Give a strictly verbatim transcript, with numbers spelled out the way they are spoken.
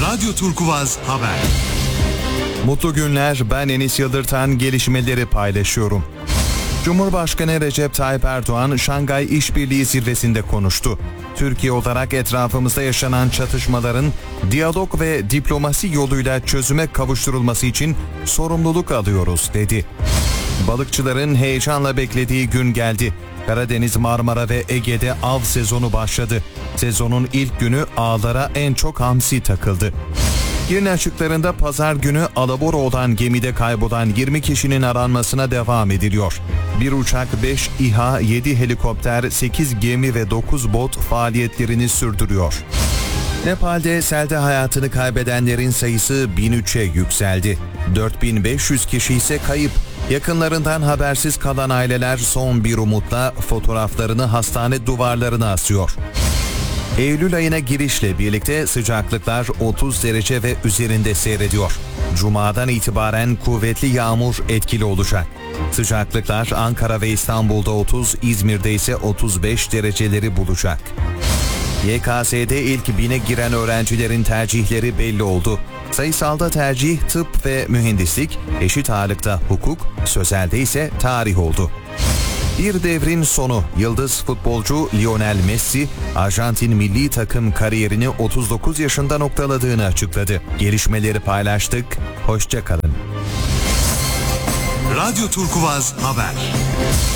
Radyo Turkuvaz Haber. Mutlu günler, ben Enis Yıldırtan, gelişmeleri paylaşıyorum. Cumhurbaşkanı Recep Tayyip Erdoğan, Şangay İşbirliği Zirvesi'nde konuştu. Türkiye olarak etrafımızda yaşanan çatışmaların diyalog ve diplomasi yoluyla çözüme kavuşturulması için sorumluluk alıyoruz, dedi. Balıkçıların heyecanla beklediği gün geldi. Karadeniz, Marmara ve Ege'de av sezonu başladı. Sezonun ilk günü ağlara en çok hamsi takıldı. Girne açıklarında pazar günü alabora olan gemide kaybolan yirmi kişinin aranmasına devam ediliyor. Bir uçak, beş İHA, yedi helikopter, sekiz gemi ve dokuz bot faaliyetlerini sürdürüyor. Nepal'de selde hayatını kaybedenlerin sayısı bin üçe yükseldi. dört bin beş yüz kişi ise kayıp. Yakınlarından habersiz kalan aileler son bir umutla fotoğraflarını hastane duvarlarına asıyor. Eylül ayına girişle birlikte sıcaklıklar otuz derece ve üzerinde seyrediyor. Cuma'dan itibaren kuvvetli yağmur etkili olacak. Sıcaklıklar Ankara ve İstanbul'da otuz, İzmir'de ise otuz beş dereceleri bulacak. Y K S'de ilk bine giren öğrencilerin tercihleri belli oldu. Sayısalda tercih tıp ve mühendislik, eşit ağırlıkta hukuk, sözelde ise tarih oldu. Bir devrin sonu. Yıldız futbolcu Lionel Messi, Arjantin milli takım kariyerini otuz dokuz yaşında noktaladığını açıkladı. Gelişmeleri paylaştık. Hoşça kalın. Radyo Turkuvaz Haber.